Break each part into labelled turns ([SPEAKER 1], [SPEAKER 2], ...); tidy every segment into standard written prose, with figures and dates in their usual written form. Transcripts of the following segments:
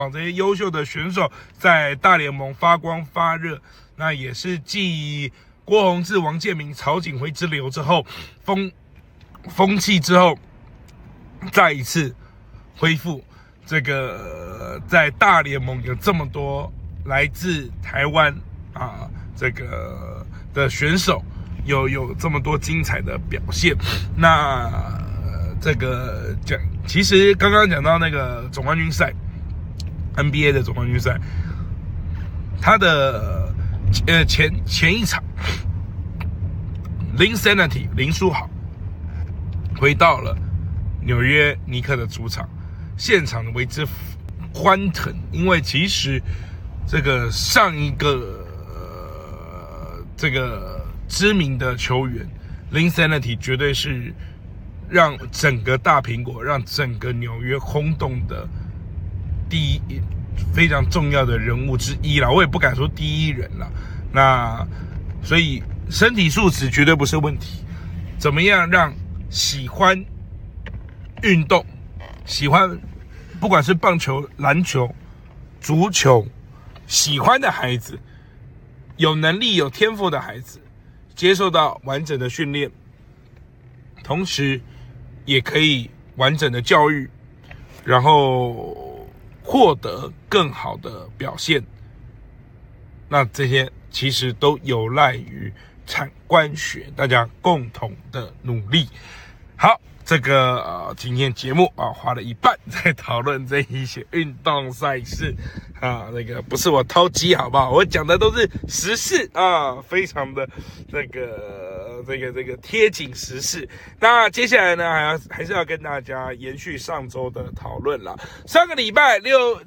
[SPEAKER 1] 这些优秀的选手在大联盟发光发热，那也是继郭泓志、王建民、曹锦辉之流之后，风气之后，再一次恢复这个在大联盟有这么多来自台湾这个的选手，有这么多精彩的表现。那这个其实刚刚讲到那个总冠军赛。NBA 的总冠军赛，他的前一场，Linsanity 林书豪回到了纽约尼克的主场，现场为之欢腾，因为其实这个上一个这个知名的球员 Linsanity 绝对是让整个大苹果、让整个纽约轰动的。非常重要的人物之一啦，我也不敢说第一人啦。那所以身体素质绝对不是问题。怎么样让喜欢运动、喜欢不管是棒球、篮球、足球，喜欢的孩子，有能力、有天赋的孩子，接受到完整的训练，同时也可以完整的教育，然后获得更好的表现，那这些其实都有赖于产官学大家共同的努力。好，这个今天节目花了一半在讨论这一些运动赛事那个不是我偷鸡好不好？我讲的都是时事非常的这个贴紧时事。那接下来呢，还是要跟大家延续上周的讨论啦。上个礼拜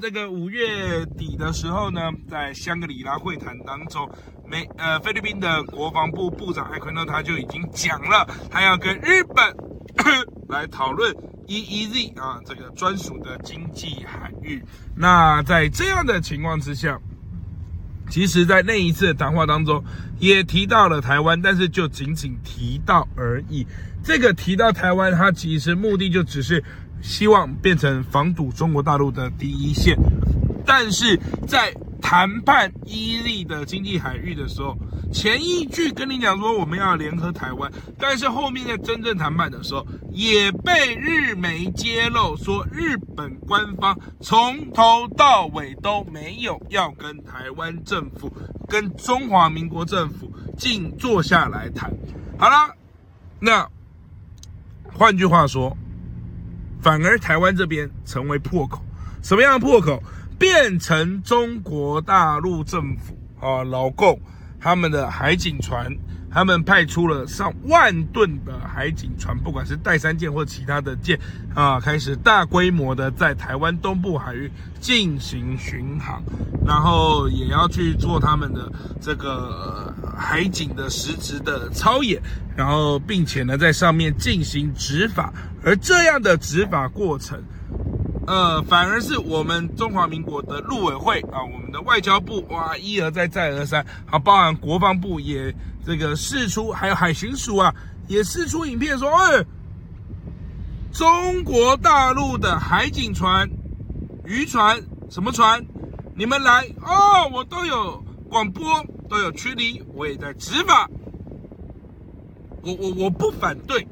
[SPEAKER 1] 5月底的时候呢，在香格里拉会谈当中，菲律宾的国防部部长艾奎诺他就已经讲了，他要跟日本来讨论 EEZ 这个专属的经济海域。那在这样的情况之下，其实在那一次的谈话当中也提到了台湾，但是就仅仅提到而已。这个提到台湾，它其实目的就只是希望变成防堵中国大陆的第一线。但是在谈判EEZ的经济海域的时候，前一句跟你讲说我们要联合台湾，但是后面在真正谈判的时候，也被日媒揭露说日本官方从头到尾都没有要跟台湾政府、跟中华民国政府坐下来谈。好了，那换句话说，反而台湾这边成为破口。什么样的破口？变成中国大陆政府老共他们的海警船，他们派出了上万吨的海警船，不管是带三舰或其他的舰开始大规模的在台湾东部海域进行巡航，然后也要去做他们的这个海警的实质的操演，然后并且呢在上面进行执法。而这样的执法过程反而是我们中华民国的陆委会我们的外交部一而再再而三包含国防部也这个释出，还有海巡署也释出影片说，中国大陆的海警船、渔船什么船，你们来我都有广播，都有驱离，我也在执法，我不反对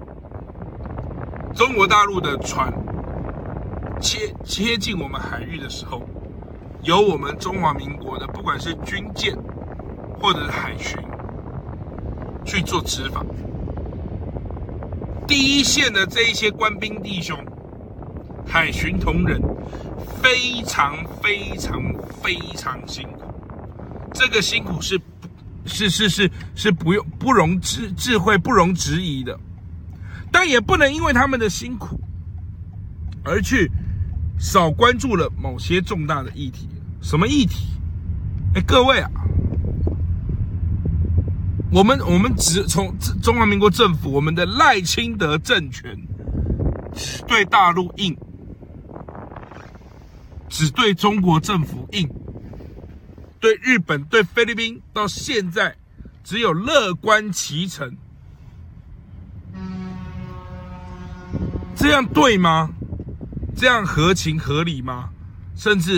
[SPEAKER 1] 中国大陆的船切近我们海域的时候，由我们中华民国的不管是军舰或者是海巡去做执法。第一线的这一些官兵弟兄、海巡同仁，非常非常非常辛苦。这个辛苦是不容智慧不容置疑的，但也不能因为他们的辛苦而去少关注了某些重大的议题。什么议题？各位我们只从中华民国政府，我们的赖清德政权只对大陆硬，只对中国政府硬，对日本、对菲律宾到现在只有乐观其成。这样对吗？这样合情合理吗？ 甚至